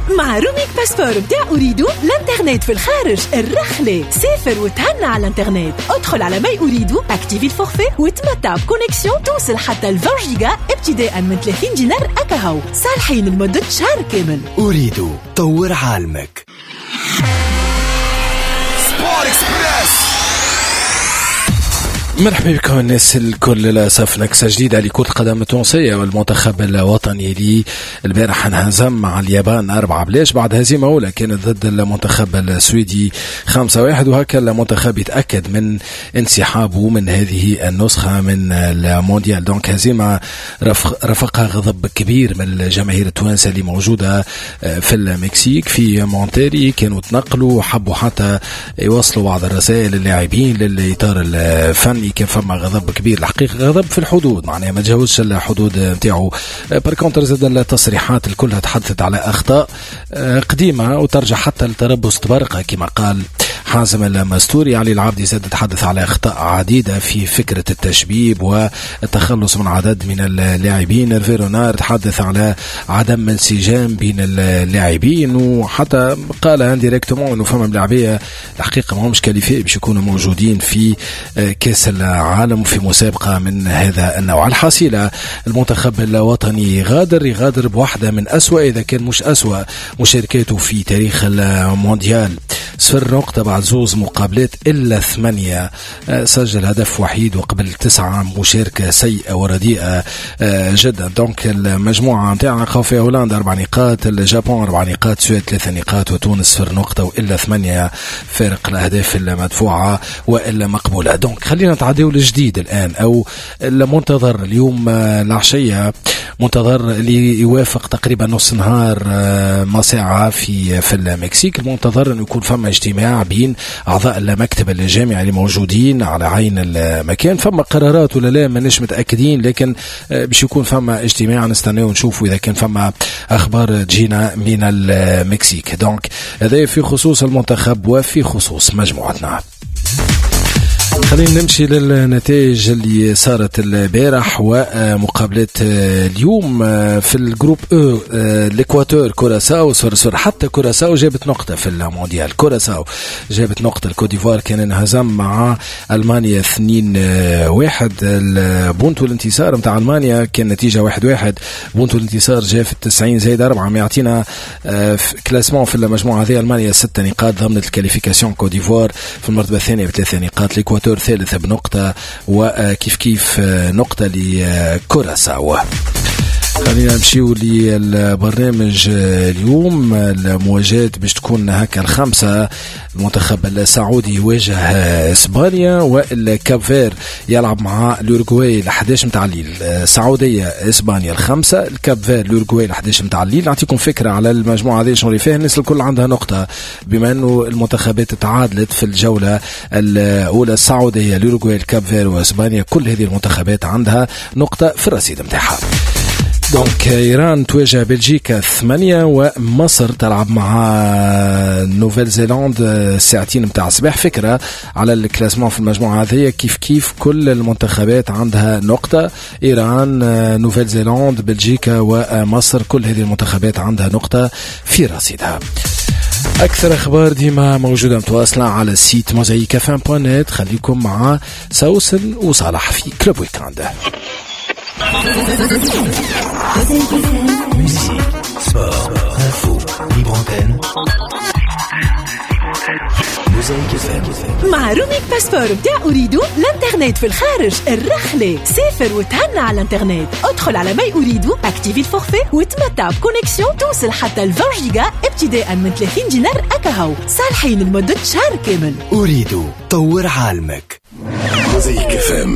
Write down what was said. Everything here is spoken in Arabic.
مع روميك باسبور بتاع أريدو الانترنت في الخارج الرخلة. سافر وتهنى على الانترنت. ادخل على ماي أريدو، اكتيفي الفورفي وتمتع بكونكسيون توصل حتى 20 جيجا ابتداء من 30 دينار أكاهو، صالحين لمدة شهر كامل. أريدو طور عالمك. مرحبا بكم الناس الكل. للأسف نكسة جديدة لكرة القدم التونسية، والمنتخب الوطني اللي البارح انهزم مع اليابان 4-0 بعد هزيمة أولى كانت ضد المنتخب السويدي 5-1، وهكا المنتخب يتأكد من انسحابه من هذه النسخة من المونديال. دونك هزيمة رافقها غضب كبير من الجماهير التوانسة اللي موجودة في المكسيك في مونتيري، كانوا تنقلوا حبوا حتى يوصلوا بعض الرسائل للاعبين للإطار الفني. كان فما غضب كبير الحقيقة، غضب في الحدود، معناها ما تجاوزش الحدود نتاعو. بركونتر زاد التصريحات الكلها تحدثت على أخطاء قديمة وترجع حتى لتربص تبرقة كما قال حازم المستوري. علي العبدي زاد تحدث على أخطاء عديدة في فكرة التشبيب والتخلص من عدد من اللاعبين. فيرونار تحدث على عدم انسجام بين اللاعبين، وحتى قال انديريكتومون انه فما لاعبيه الحقيقه ما همش كاليفي باش يكونوا موجودين في كاس العالم وفي مسابقه من هذا النوع. الحاصله المنتخب الوطني يغادر بواحده من أسوأ اذا كان مش أسوأ مشاركاته في تاريخ المونديال. 0 نقطة بعد 2 مقابلات إلا 8، سجل هدف وحيد وقبل 9 مشاركة سيئة ورديئة جدا. دونك المجموعة متاعنا خاو فيها هولندا 4 نقاط، اليابان 4 نقاط، السويد 3 نقاط، وتونس 0 نقطة وإلا 8 فارق الأهداف المدفوعة وإلا مقبولة. دونك خلينا نتعديو الجديد الآن أو المنتظر اليوم العشية، منتظر اللي يوافق تقريبا نص نهار ما ساعة في المكسيك. المنتظر أن يكون فما اجتماع بين أعضاء المكتب الجامعي اللي موجودين على عين المكان. فما قرارات ولا لا ماناش متأكدين، لكن باش يكون فما اجتماع نستنى ونشوفوا إذا كان فما أخبار تجينا من المكسيك. دونك هذا في خصوص المنتخب وفي خصوص مجموعتنا. خلينا نمشي للنتائج اللي صارت البارح ومقابلات اليوم في الجروب الإكواتور كوراساو سور حتى كوراساو جابت نقطة في المونديال. كوراساو جابت نقطة. الكوديفوار كان انهزم مع ألمانيا 2-1. البونتو الانتصار متاع ألمانيا كان نتيجة 1-1. بونتو الانتصار جاء في 90+4 ما يعطينا كلاسمون في المجموعة هذه. ألمانيا 6 نقاط ضمن الكاليفيكاسيون. كوديفوار في المرتبة الثانية ب3 نقاط. الإكواتور ثالث بنقطة وكيف نقطة لكوراساو. خلينا نمشيو للبرنامج اليوم. المواجهات باش تكون هكا الخمسة. المنتخب السعودي يواجه اسبانيا، والكاب فير يلعب مع الأورجواي 11 متاع الليل. السعودية اسبانيا 5، الكاب فير الأورجواي 11 متاع الليل. نعطيكم فكرة على المجموعة هذه شنو اللي فيها. الناس الكل عندها نقطة بما انه المنتخبات تعادلت في الجولة الأولى. السعودية الأورجواي الكاب فير واسبانيا كل هذه المنتخبات عندها نقطة في الرصيد متاعها. دونك إيران تواجه بلجيكا 8، ومصر تلعب مع نوفيل زيلاند الساعتين متاع الصباح. فكرة على الكلاسمون في المجموعة هذه كيف كل المنتخبات عندها نقطة. إيران، نوفيل زيلاند، بلجيكا ومصر كل هذه المنتخبات عندها نقطة في رصيدها. أكثر أخبار ديما موجودة متواصلة على السيت mozaikfm.net. خليكم مع سوسن وصالح في كلوب ويكاند. Musique, sport, info, libre antenne. Mosaïque FM. مع روميك باسبور بتاع أريدو الانترنت في الخارج الرخلة. سافر وتهنى على الانترنت. ادخل على ماي أريدو، اكتيفي الفورفي وتمتع بكونكسيون توصل حتى 20 جيجا ابتداء من 30 دينار أكاهو، صالحين لمدة شهر كامل. أريدو طور عالمك. Mosaïque FM.